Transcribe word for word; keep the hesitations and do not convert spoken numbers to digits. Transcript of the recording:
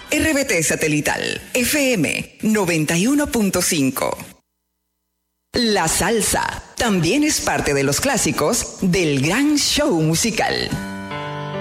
R B T Satelital, F M noventa y uno punto cinco. La salsa también es parte de los clásicos del gran show musical.